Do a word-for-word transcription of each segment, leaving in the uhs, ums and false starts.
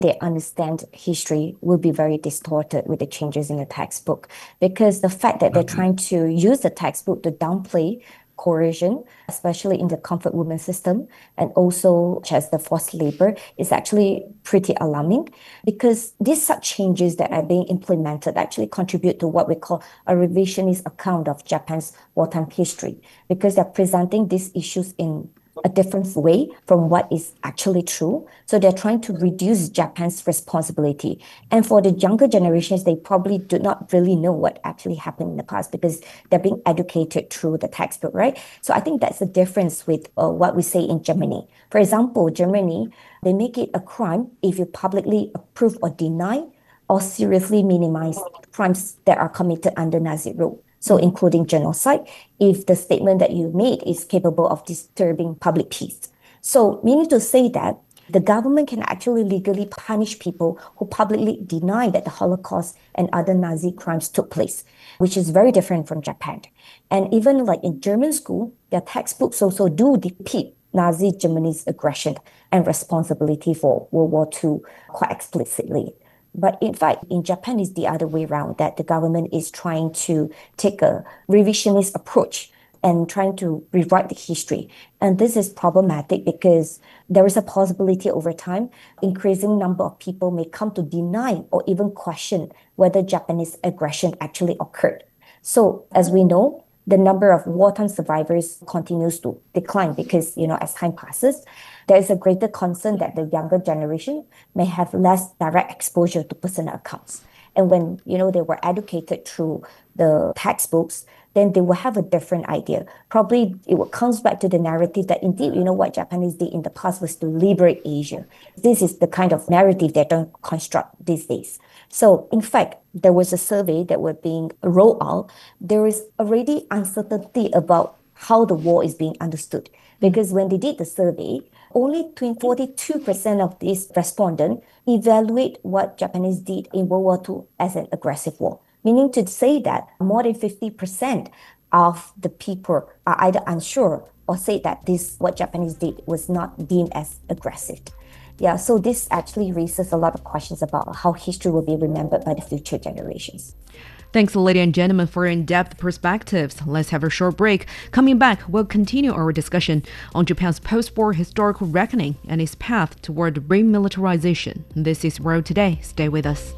they understand history will be very distorted with the changes in the textbook because the fact that they're trying to use the textbook to downplay coercion, especially in the comfort women system, and also as the forced labor, is actually pretty alarming because these such changes that are being implemented actually contribute to what we call a revisionist account of Japan's wartime history because they're presenting these issues in a different way from what is actually true. So they're trying to reduce Japan's responsibility. And for the younger generations, they probably do not really know what actually happened in the past because they're being educated through the textbook, right? So I think that's the difference with uh, what we say in Germany. For example, Germany, they make it a crime if you publicly approve or deny or seriously minimize crimes that are committed under Nazi rule. So including genocide, if the statement that you made is capable of disturbing public peace. So meaning to say that the government can actually legally punish people who publicly deny that the Holocaust and other Nazi crimes took place, which is very different from Japan. And even like in German school, their textbooks also do depict Nazi Germany's aggression and responsibility for World War Two quite explicitly. But in fact, in Japan, it's the other way around, that the government is trying to take a revisionist approach and trying to rewrite the history. And this is problematic because there is a possibility over time, increasing number of people may come to deny or even question whether Japanese aggression actually occurred. So as we know, the number of wartime survivors continues to decline because, you know, as time passes, there is a greater concern that the younger generation may have less direct exposure to personal accounts. And when, you know, they were educated through the textbooks, then they will have a different idea. Probably it will comes back to the narrative that indeed, you know, what Japanese did in the past was to liberate Asia. This is the kind of narrative they don't construct these days. So in fact, there was a survey that was being rolled out. There is already uncertainty about how the war is being understood. Because when they did the survey, only forty-two percent of these respondents evaluate what Japanese did in World War Two as an aggressive war. Meaning to say that more than fifty percent of the people are either unsure or say that this, what Japanese did was not deemed as aggressive. Yeah, so this actually raises a lot of questions about how history will be remembered by the future generations. Thanks, ladies and gentlemen, for in-depth perspectives. Let's have a short break. Coming back, we'll continue our discussion on Japan's post-war historical reckoning and its path toward remilitarization. This is World Today. Stay with us.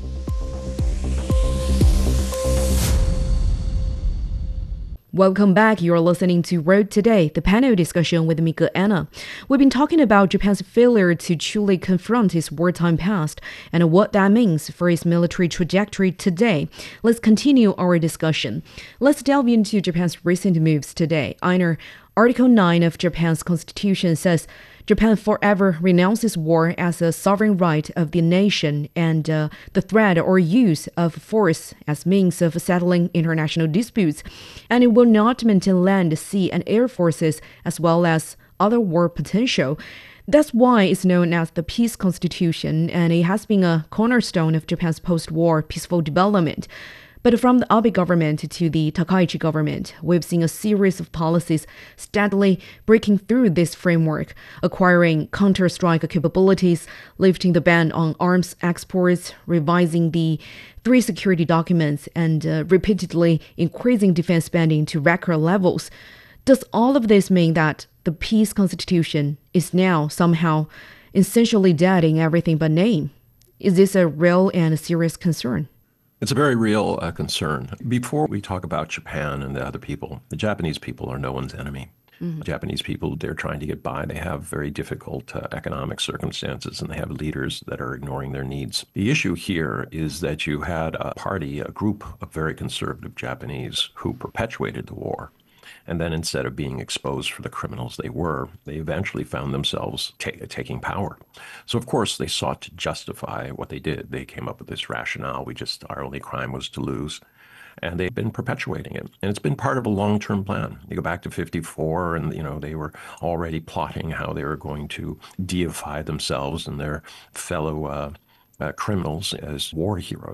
Welcome back. You're listening to Road Today, the panel discussion with Mika Anna. We've been talking about Japan's failure to truly confront its wartime past and what that means for its military trajectory today. Let's continue our discussion. Let's delve into Japan's recent moves today. Einar, Article nine of Japan's constitution says Japan forever renounces war as a sovereign right of the nation and uh, the threat or use of force as means of settling international disputes, and it will not maintain land, sea, and air forces as well as other war potential. That's why it's known as the Peace Constitution, and it has been a cornerstone of Japan's post-war peaceful development. But from the Abe government to the Takaichi government, we've seen a series of policies steadily breaking through this framework, acquiring counter-strike capabilities, lifting the ban on arms exports, revising the three security documents, and uh, repeatedly increasing defense spending to record levels. Does all of this mean that the Peace Constitution is now somehow essentially dead in everything but name? Is this a real and serious concern? It's a very real uh, concern. Before we talk about Japan and the other people, the Japanese people are no one's enemy. Mm-hmm. Japanese people, they're trying to get by. They have very difficult uh, economic circumstances, and they have leaders that are ignoring their needs. The issue here is that you had a party, a group of very conservative Japanese who perpetuated the war. And then instead of being exposed for the criminals they were, they eventually found themselves ta- taking power. So, of course, they sought to justify what they did. They came up with this rationale. We just, our only crime was to lose. And they've been perpetuating it. And it's been part of a long-term plan. You go back to fifty-four and, you know, they were already plotting how they were going to deify themselves and their fellow uh, uh, criminals as war heroes.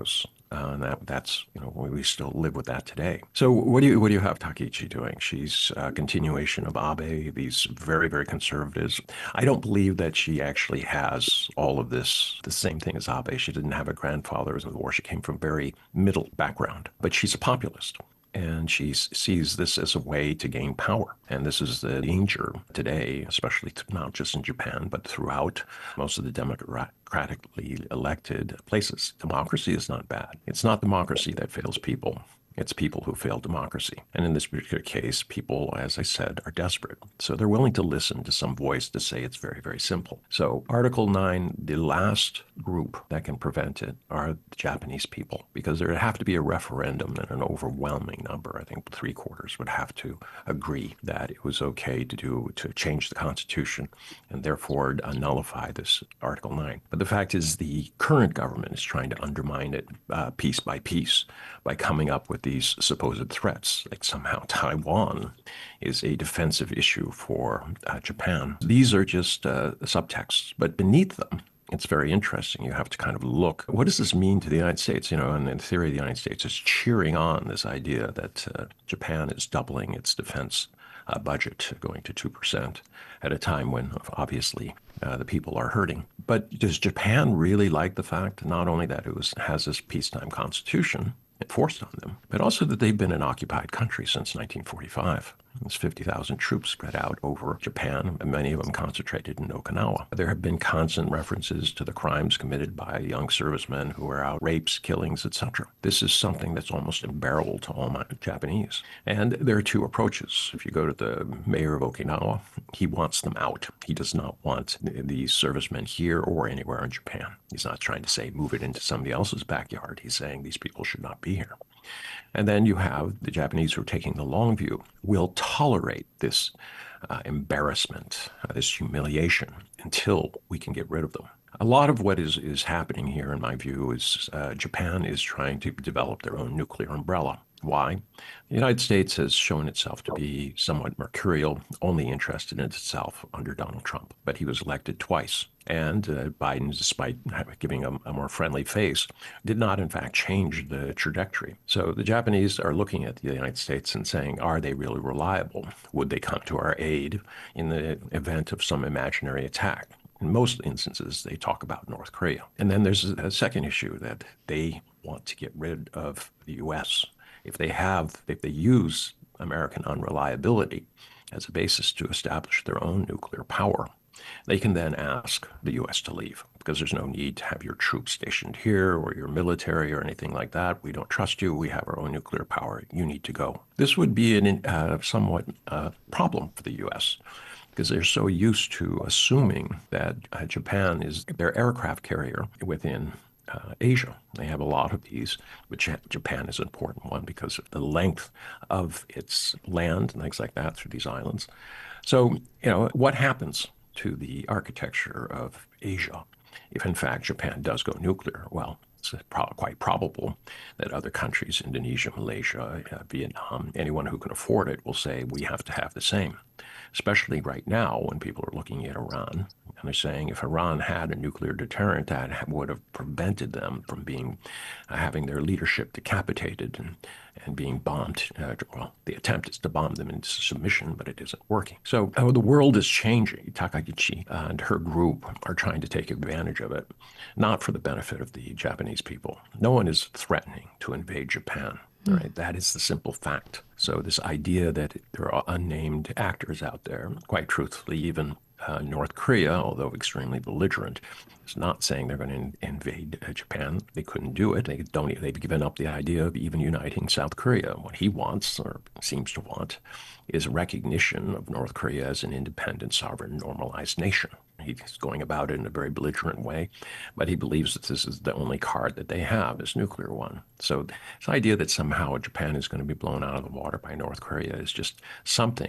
Uh, and that that's you know we still live with that today. So what do you what do you have Takechi doing? She's a continuation of Abe, these very very conservatives. I don't believe that she actually has all of this the same thing as Abe. She didn't have a grandfather in the war. She came from very middle background, but she's a populist. And she sees this as a way to gain power. And this is the danger today, especially not just in Japan, but throughout most of the democratically elected places. Democracy is not bad. It's not democracy that fails people. It's people who fail democracy. And in this particular case, people, as I said, are desperate. So they're willing to listen to some voice to say it's very, very simple. So Article nine, the last group that can prevent it are the Japanese people, because there would have to be a referendum and an overwhelming number, I think three quarters would have to agree that it was okay to do to change the Constitution and therefore uh, nullify this Article nine. But the fact is the current government is trying to undermine it uh, piece by piece by coming up with these supposed threats, like somehow Taiwan is a defensive issue for uh, Japan. These are just uh, subtexts, but beneath them, it's very interesting. You have to kind of look, what does this mean to the United States? You know, and in theory, the United States is cheering on this idea that uh, Japan is doubling its defense uh, budget, going to two percent at a time when obviously uh, the people are hurting. But does Japan really like the fact not only that it was, has this peacetime constitution enforced on them, but also that they've been an occupied country since nineteen forty-five. There's fifty thousand troops spread out over Japan, and many of them concentrated in Okinawa. There have been constant references to the crimes committed by young servicemen who are out, rapes, killings, et cetera. This is something that's almost unbearable to all my Japanese. And there are two approaches. If you go to the mayor of Okinawa, he wants them out. He does not want these servicemen here or anywhere in Japan. He's not trying to say move it into somebody else's backyard. He's saying these people should not be here. And then you have the Japanese who are taking the long view, will tolerate this uh, embarrassment, uh, this humiliation, until we can get rid of them. A lot of what is, is happening here, in my view, is uh, Japan is trying to develop their own nuclear umbrella. Why? The United States has shown itself to be somewhat mercurial, only interested in itself under Donald Trump. But he was elected twice. And uh, Biden, despite giving a, a more friendly face, did not, in fact, change the trajectory. So the Japanese are looking at the United States and saying, are they really reliable? Would they come to our aid in the event of some imaginary attack? In most instances, they talk about North Korea. And then there's a second issue that they want to get rid of the U S. If they have, if they use American unreliability as a basis to establish their own nuclear power, they can then ask the U S to leave, because there's no need to have your troops stationed here or your military or anything like that. We don't trust you. We have our own nuclear power. You need to go. This would be a uh, somewhat uh, problem for the U S, because they're so used to assuming that uh, Japan is their aircraft carrier within Uh, Asia. They have a lot of these, but Japan is an important one because of the length of its land and things like that through these islands. So, you know, what happens to the architecture of Asia if, in fact, Japan does go nuclear? Well, it's pro- quite probable that other countries, Indonesia, Malaysia, uh, Vietnam, anyone who can afford it will say, we have to have the same. Especially right now when people are looking at Iran. And they're saying if Iran had a nuclear deterrent, that would have prevented them from being uh, having their leadership decapitated and, and being bombed. Uh, well, the attempt is to bomb them into submission, but it isn't working. So uh, the world is changing. Takaichi and her group are trying to take advantage of it, not for the benefit of the Japanese people. No one is threatening to invade Japan. Right, that is the simple fact. So this idea that there are unnamed actors out there, quite truthfully, even uh, North Korea, although extremely belligerent, is not saying they're going to in- invade uh, Japan. They couldn't do it. They don't. They've given up the idea of even uniting South Korea. What he wants, or seems to want, is recognition of North Korea as an independent, sovereign, normalized nation. He's going about it in a very belligerent way, but he believes that this is the only card that they have, this nuclear one. So this idea that somehow Japan is going to be blown out of the water by North Korea is just something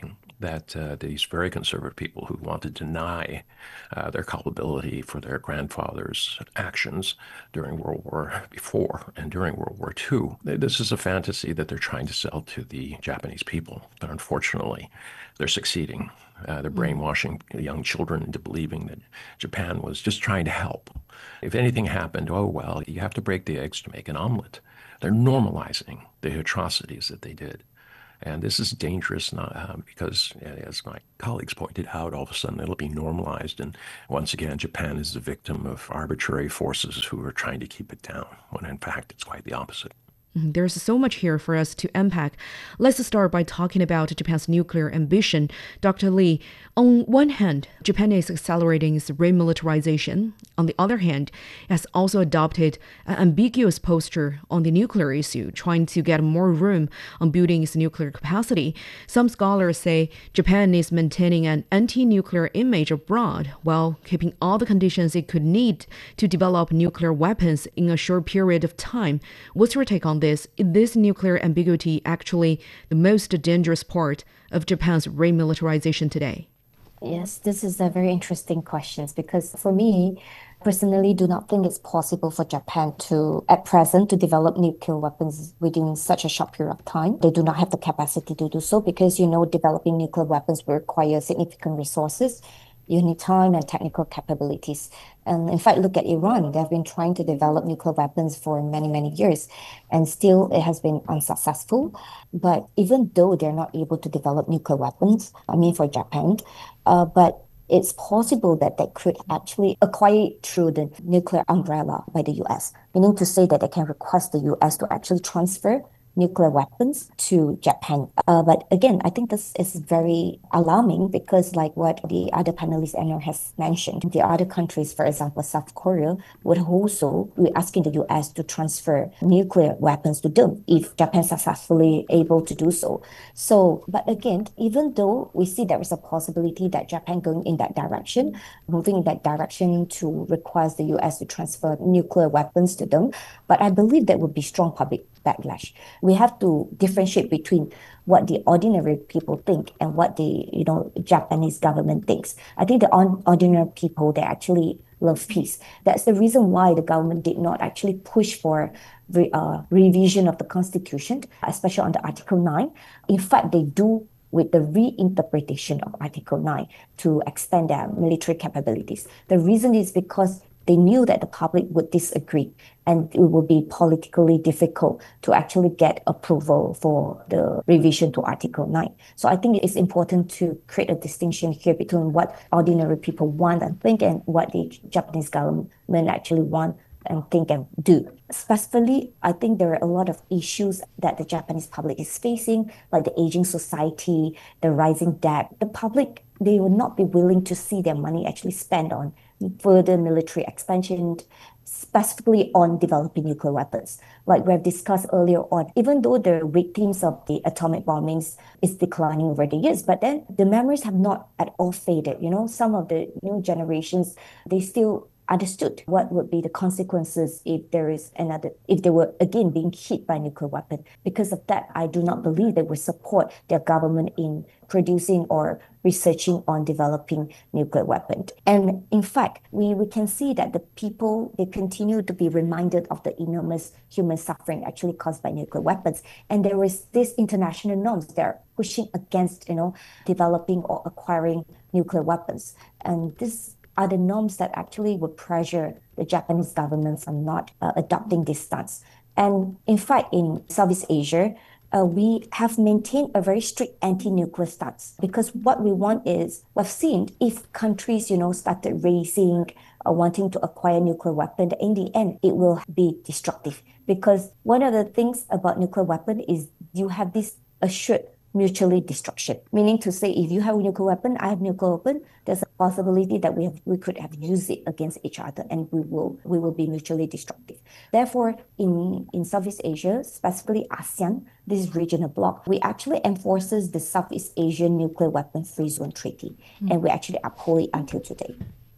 that uh, these very conservative people who want to deny uh, their culpability for their grandfather's actions during World War before and during World War Two. This is a fantasy that they're trying to sell to the Japanese people, but unfortunately, they're succeeding. Uh, they're brainwashing young children into believing that Japan was just trying to help. If anything happened, oh, well, you have to break the eggs to make an omelet. They're normalizing the atrocities that they did. And this is dangerous not, uh, because, as my colleagues pointed out, all of a sudden it'll be normalized. And once again, Japan is the victim of arbitrary forces who are trying to keep it down, when in fact it's quite the opposite. There's so much here for us to unpack. Let's start by talking about Japan's nuclear ambition. Doctor Lee, on one hand, Japan is accelerating its remilitarization. On the other hand, it has also adopted an ambiguous posture on the nuclear issue, trying to get more room on building its nuclear capacity. Some scholars say Japan is maintaining an anti-nuclear image abroad while keeping all the conditions it could need to develop nuclear weapons in a short period of time. What's your take on this? Is this nuclear ambiguity actually the most dangerous part of Japan's remilitarization today? Yes, this is a very interesting question because for me, personally, do not think it's possible for Japan to, at present, to develop nuclear weapons within such a short period of time. They do not have the capacity to do so because, you know, developing nuclear weapons will require significant resources. You need time and technical capabilities. And in fact, look at Iran. They've been trying to develop nuclear weapons for many, many years, and still it has been unsuccessful. But even though they're not able to develop nuclear weapons, I mean for Japan, uh, but it's possible that they could actually acquire it through the nuclear umbrella by the U S, meaning to say that they can request the U S to actually transfer nuclear weapons to Japan. Uh, but again, I think this is very alarming because like what the other panelist Anna has mentioned, the other countries, for example, South Korea, would also be asking the U S to transfer nuclear weapons to them if Japan successfully able to do so. So, but again, even though we see there is a possibility that Japan going in that direction, moving in that direction to request the U S to transfer nuclear weapons to them, but I believe that would be strong public backlash. We have to differentiate between what the ordinary people think and what the, you know, Japanese government thinks. I think the ordinary people, they actually love peace. That's the reason why the government did not actually push for re, uh, revision of the constitution, especially on the Article nine. In fact, they do with the reinterpretation of Article nine to expand their military capabilities. The reason is because they knew that the public would disagree and it would be politically difficult to actually get approval for the revision to Article nine. So I think it's important to create a distinction here between what ordinary people want and think and what the Japanese government actually want and think and do. Specifically, I think there are a lot of issues that the Japanese public is facing, like the aging society, the rising debt. The public, they will not be willing to see their money actually spent on further military expansion, specifically on developing nuclear weapons. Like we've discussed earlier on, even though the victims of the atomic bombings is declining over the years, but then the memories have not at all faded. You know, some of the new generations, they still understood what would be the consequences if there is another, if they were again being hit by a nuclear weapon. Because of that, I do not believe they will support their government in producing or researching on developing nuclear weapons. And in fact, we, we can see that the people, they continue to be reminded of the enormous human suffering actually caused by nuclear weapons. And there is this international norms that are pushing against, you know, developing or acquiring nuclear weapons. And this are the norms that actually would pressure the Japanese government from not uh, adopting this stance. And in fact, in Southeast Asia, uh, we have maintained a very strict anti-nuclear stance because what we want is, we've seen if countries, you know, started raising, uh, wanting to acquire nuclear weapon, in the end, it will be destructive. Because one of the things about nuclear weapon is you have this assured mutually destruction, meaning to say if you have a nuclear weapon, I have nuclear weapon, there's a possibility that we have we could have used it against each other and we will we will be mutually destructive. Therefore, in, in Southeast Asia, specifically ASEAN, this regional bloc, we actually enforces the Southeast Asian Nuclear Weapon Free Zone Treaty, mm. and we actually uphold it until today.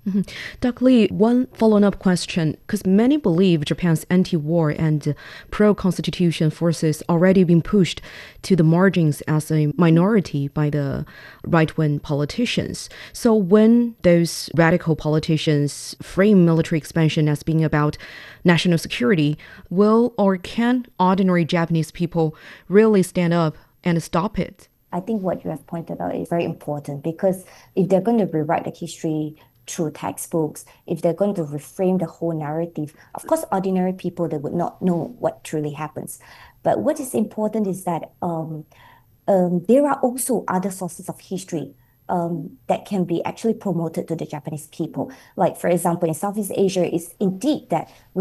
Mm-hmm. Doctor Lee, one follow-up question, because many believe Japan's anti-war and pro-constitution forces already been pushed to the margins as a minority by the right-wing politicians. So when those radical politicians frame military expansion as being about national security, will or can ordinary Japanese people really stand up and stop it? I think what you have pointed out is very important, because if they're going to rewrite the history through textbooks, if they're going to reframe the whole narrative, of course, ordinary people, they would not know what truly happens. But what is important is that um, um, there are also other sources of history um, that can be actually promoted to the Japanese people. Like, for example, in Southeast Asia, it's indeed that we